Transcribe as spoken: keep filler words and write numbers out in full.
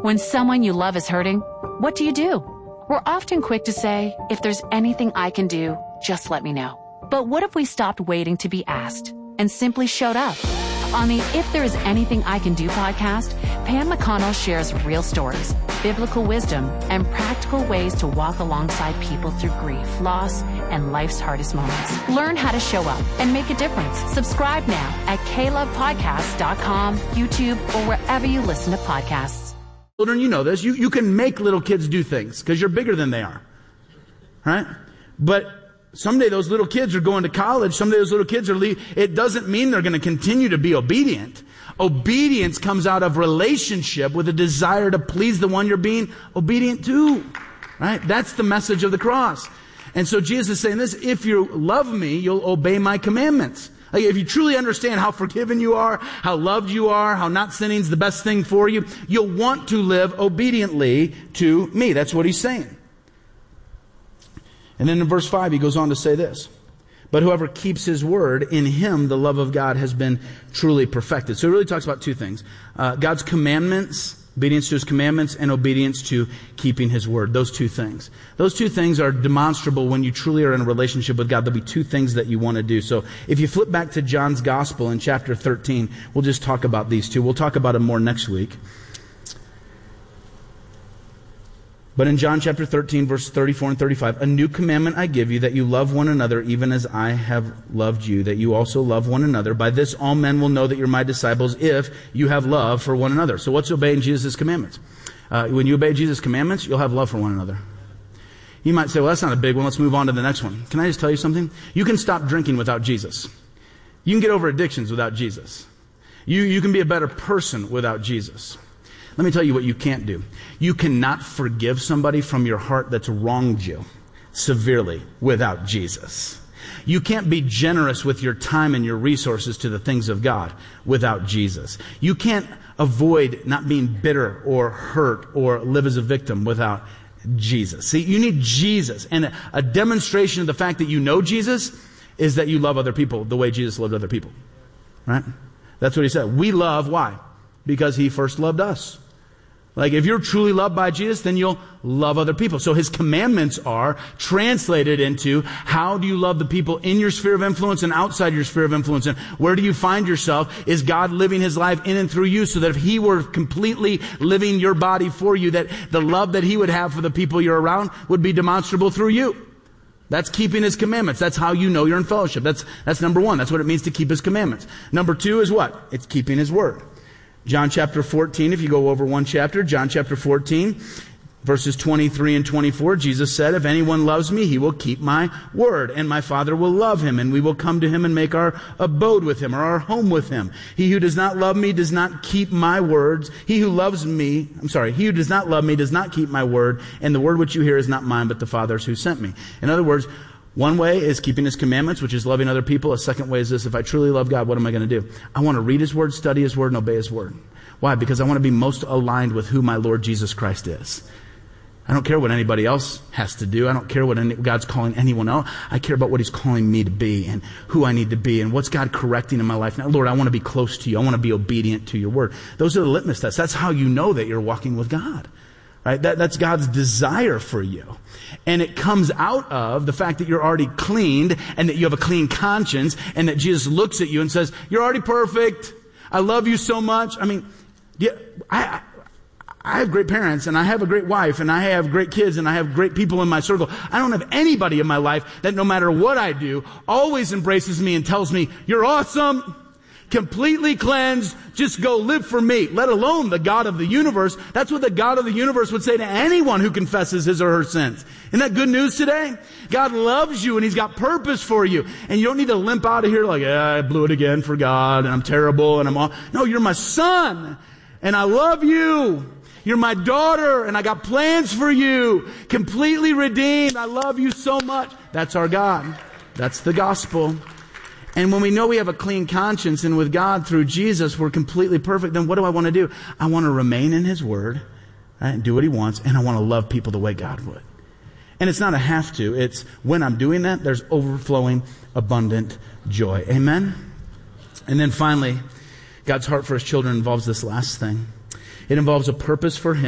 When someone you love is hurting, what do you do? We're often quick to say, if there's anything I can do, just let me know. But what if we stopped waiting to be asked and simply showed up? On the If There Is Anything I Can Do podcast, Pam McConnell shares real stories, biblical wisdom, and practical ways to walk alongside people through grief, loss, and life's hardest moments. Learn how to show up and make a difference. Subscribe now at k love podcast dot com, YouTube, or wherever you listen to podcasts. Children, you know this. You, you can make little kids do things because you're bigger than they are. Right? But someday those little kids are going to college. Someday those little kids are leaving. It doesn't mean they're going to continue to be obedient. Obedience comes out of relationship with a desire to please the one you're being obedient to. Right? That's the message of the cross. And so Jesus is saying this, if you love me, you'll obey my commandments. Like if you truly understand how forgiven you are, how loved you are, how not sinning is the best thing for you, you'll want to live obediently to me. That's what he's saying. And then in verse five, he goes on to say this. But whoever keeps his word, in him the love of God has been truly perfected. So it really talks about two things. Uh, God's commandments, obedience to his commandments, and obedience to keeping his word. Those two things. Those two things are demonstrable when you truly are in a relationship with God. There'll be two things that you want to do. So if you flip back to John's Gospel in chapter thirteen, we'll just talk about these two. We'll talk about them more next week. But in John chapter thirteen, verse thirty-four and thirty-five, a new commandment I give you, that you love one another even as I have loved you, that you also love one another. By this all men will know that you're my disciples if you have love for one another. So what's obeying Jesus' commandments? Uh, when you obey Jesus' commandments, you'll have love for one another. You might say, well, that's not a big one. Let's move on to the next one. Can I just tell you something? You can stop drinking without Jesus. You can get over addictions without Jesus. You, you can be a better person without Jesus. Let me tell you what you can't do. You cannot forgive somebody from your heart that's wronged you severely without Jesus. You can't be generous with your time and your resources to the things of God without Jesus. You can't avoid not being bitter or hurt or live as a victim without Jesus. See, you need Jesus. And a, a demonstration of the fact that you know Jesus is that you love other people the way Jesus loved other people. Right? That's what he said. We love, why? Because he first loved us. Like if you're truly loved by Jesus, then you'll love other people. So his commandments are translated into how do you love the people in your sphere of influence and outside your sphere of influence? And where do you find yourself? Is God living his life in and through you so that if he were completely living your body for you, that the love that he would have for the people you're around would be demonstrable through you? That's keeping his commandments. That's how you know you're in fellowship. That's, that's number one. That's what it means to keep his commandments. Number two is what? It's keeping his word. John chapter fourteen, if you go over one chapter, John chapter fourteen, verses twenty-three and twenty-four, Jesus said, if anyone loves me, he will keep my word, and my Father will love him, and we will come to him and make our abode with him, or our home with him. He who does not love me does not keep my words. He who loves me, I'm sorry, he who does not love me does not keep my word, and the word which you hear is not mine, but the Father's who sent me. In other words, one way is keeping his commandments, which is loving other people. A second way is this: if I truly love God, what am I going to do? I want to read his word, study his word, and obey his word. Why? Because I want to be most aligned with who my Lord Jesus Christ is. I don't care what anybody else has to do. I don't care what any, God's calling anyone else. I care about what he's calling me to be and who I need to be and what's God correcting in my life. Now, Lord, I want to be close to you. I want to be obedient to your word. Those are the litmus tests. That's how you know that you're walking with God. Right? That, that's God's desire for you. And it comes out of the fact that you're already cleaned and that you have a clean conscience and that Jesus looks at you and says, you're already perfect. I love you so much. I mean, yeah, I, I have great parents and I have a great wife and I have great kids and I have great people in my circle. I don't have anybody in my life that no matter what I do always embraces me and tells me, you're awesome. Completely cleansed, just go live for me, let alone the God of the universe. That's what the God of the universe would say to anyone who confesses his or her sins. Isn't that good news today? God loves you and he's got purpose for you. And you don't need to limp out of here like, yeah, I blew it again for God and I'm terrible and I'm all. No, you're my son and I love you. You're my daughter and I got plans for you. Completely redeemed. I love you so much. That's our God. That's the gospel. And when we know we have a clean conscience and with God through Jesus we're completely perfect, then what do I want to do? I want to remain in his word, right, do what he wants, and I want to love people the way God would. And it's not a have to. It's when I'm doing that, there's overflowing, abundant joy. Amen? And then finally, God's heart for his children involves this last thing. It involves a purpose for him.